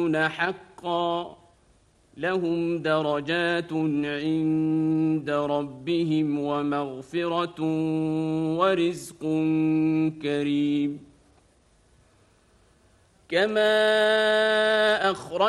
حقا لهم درجات عند ربهم ومغفرة ورزق كريم كما أخرج